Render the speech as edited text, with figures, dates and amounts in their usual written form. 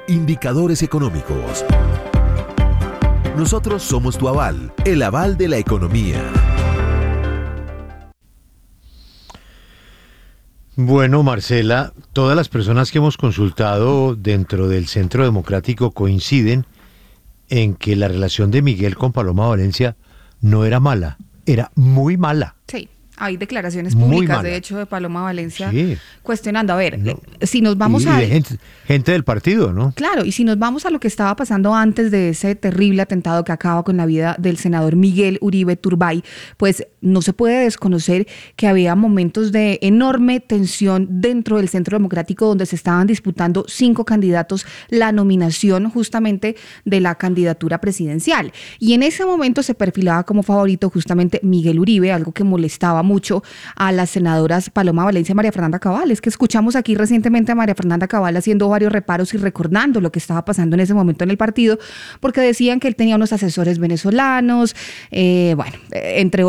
Indicadores económicos. Nosotros somos tu aval, el aval de la economía. Bueno, Marcela, todas las personas que hemos consultado dentro del Centro Democrático coinciden en que la relación de Miguel con Paloma Valencia no era mala, era muy mala. Sí. Hay declaraciones públicas, de hecho, de Paloma Valencia, sí, cuestionando. A ver, no, si nos vamos a... de gente del partido, ¿no? Claro, y si nos vamos a lo que estaba pasando antes de ese terrible atentado que acaba con la vida del senador Miguel Uribe Turbay, pues no se puede desconocer que había momentos de enorme tensión dentro del Centro Democrático donde se estaban disputando 5 candidatos la nominación justamente de la candidatura presidencial. Y en ese momento se perfilaba como favorito justamente Miguel Uribe, algo que molestaba mucho a las senadoras Paloma Valencia y María Fernanda Cabal. Es que escuchamos aquí recientemente a María Fernanda Cabal haciendo varios reparos y recordando lo que estaba pasando en ese momento en el partido, porque decían que él tenía unos asesores venezolanos, entre